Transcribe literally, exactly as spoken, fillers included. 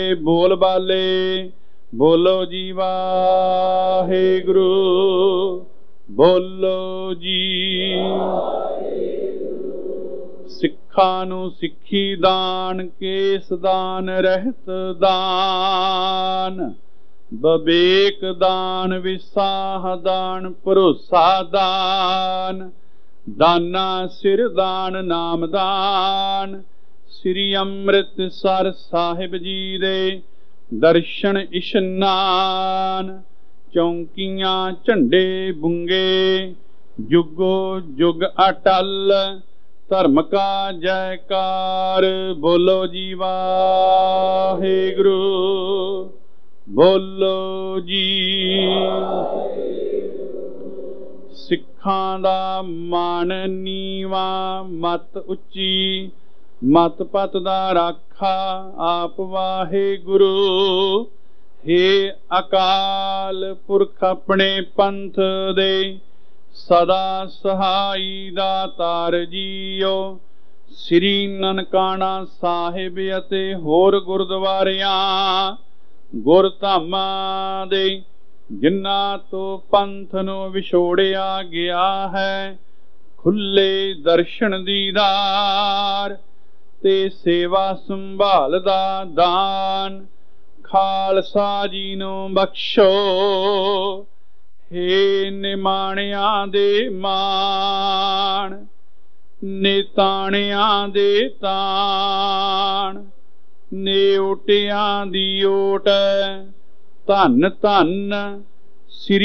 बोल बाले बोलो जी वाहेगुरु बोलो जी। सिक्खां नूं सिक्खी दान केस दान रहत दान बवेक दान विसाह दान भरोसा दान दाना सिर दान नाम दान। श्री अमृतसर साहिब जी दे दर्शन इशनान चौंकियां झंडे बुंगे जुगो जुग अटल धर्म का जयकार बोलो जी वाहेगुरु बोलो जी। सिखां दा मान नीवा मत उच्ची मत पत दा राखा आप वाहेगुरु। हे अकाल पुरख अपने पंथ दे सदा सहाई दातार जीओ। श्री ननकाना साहिब अते होर गुरुद्वारियां गुरधामां दे जिन्हां तो पंथ नूं विछोड़िया गया है खुले दर्शन दीदार ते सेवा संभाल दा दान खालसा जी नूं बख्शो। हे निमाणियां दे मान निताणियां दे ताण नेउटियां दी ओट धन धन श्री